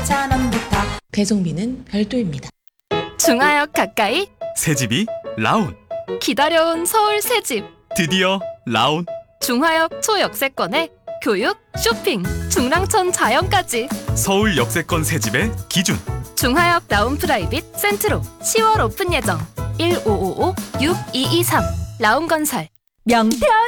4,000원부터. 배송비는 별도입니다. 중하역 가까이 새집이 라온. 기다려온 서울 새집. 드디어 라온. 중하역 초역세권에 교육, 쇼핑, 중랑천 자연까지. 서울 역세권 새집의 기준. 중하역 라운 프라이빗 센트로 10월 오픈 예정. 1555-6223 라운건설. 명태현